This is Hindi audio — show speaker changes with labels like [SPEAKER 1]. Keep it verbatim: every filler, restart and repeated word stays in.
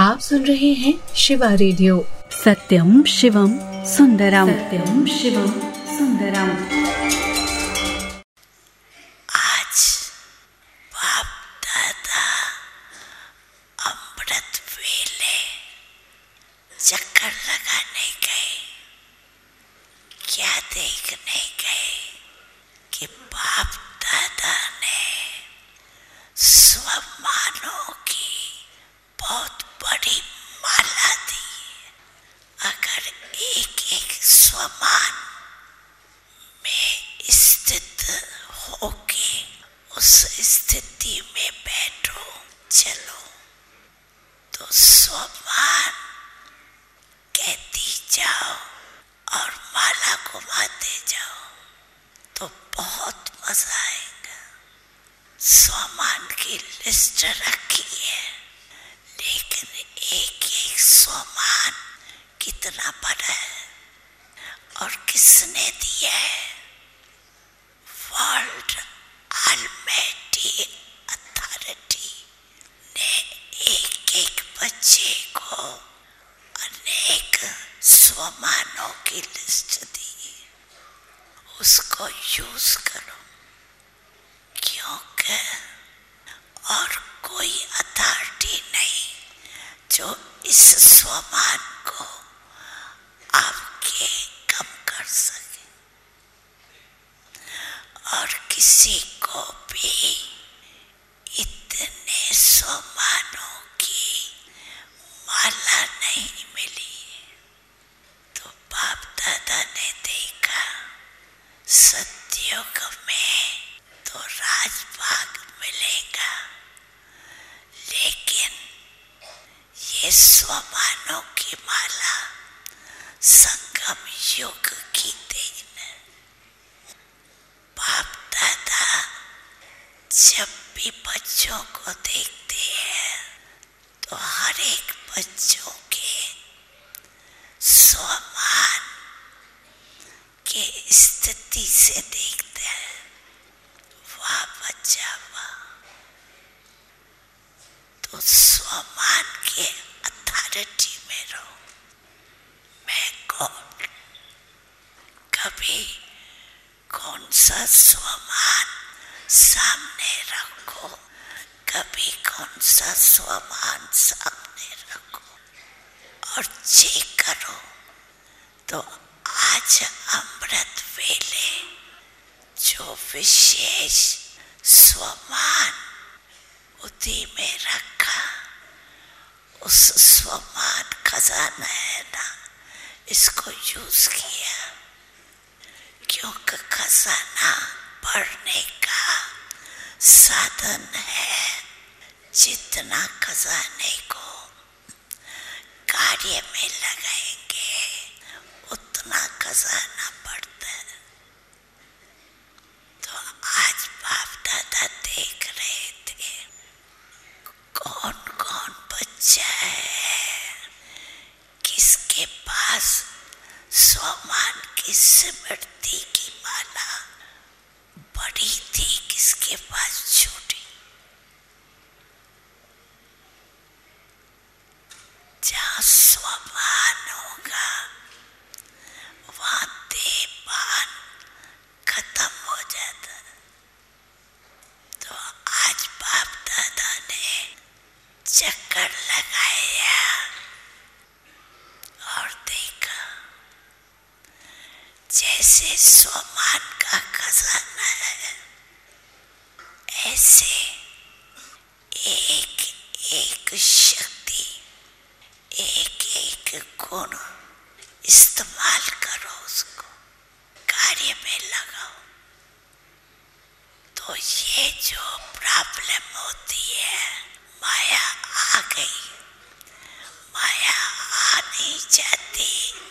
[SPEAKER 1] आप सुन रहे हैं शिवा रेडियो।
[SPEAKER 2] सत्यम शिवम सुंदरम, सत्यम शिवम सुंदरम।
[SPEAKER 3] आज बाप दादा अमृत वेले चक्कर लगाने गए। क्या देखने गए कि बाप दादा ने स्वमानों की बहुत बड़ी माला दी। अगर एक एक स्वमान में स्थित होके उस स्थिति में बैठो चलो तो स्वमान कहती जाओ और माला घुमाते जाओ तो बहुत मजा आएगा। स्वमान की लिस्ट रखी है, लेकिन एक एक स्वमान कितना बड़ा है और किसने दिया है? वर्ल्ड ऑलमाइटी अथॉरिटी ने एक एक बच्चे को अनेक स्वमानों की लिस्ट दी। उसको यूज करो, क्योंकि और कोई अथॉरिटी नहीं जो इस स्वमान को आपके कम कर सके। और किसी को भी इतने स्वमानों की माला नहीं मिली। तो बाप दादा ने देखा सतयुग में तो राजभाग मिलेगा, लेकिन ये स्वमानों की माला संगम युग की देन है। बाप दादा जब भी बच्चों को देखते हैं तो हर एक बच्चों के स्वमान के स्थिति से देखते हैं। वाह बच्चा वाह। तो स्वमान के अथॉरिटी में रहो। मैं कौन, कभी कौन सा स्वमान सामने रखो, कभी कौन सा स्वमान सामने रखो और चेक करो। तो आज अमृत वेले जो विशेष स्वमान बुद्धि में रखा, उस स्वमान खजाना है ना, इसको यूज किया। क्योंकि खजाना बढ़ने का साधन है। जितना खजाने को कार्य में लगाएंगे उतना खजाना बढ़ता है। तो आज बाप दादा देख रहे थे कौन कौन बच्चा है, किसके पास स्वमान की स्मृति की माला बड़ी थी, किसके पास छोटी। जहाँ स्वमान होगा वहाँ देहभान खत्म हो जाता है। तो आज बाप दादा ने चक्कर लगाया और देखा जैसे स्वमान का खजाना है, ऐसे एक एक शक्ति, एक एक गुण इस्तेमाल करो, उसको कार्य में लगाओ। तो ये जो प्रॉब्लम होती है, माया आ गई, माया आ नहीं जाती,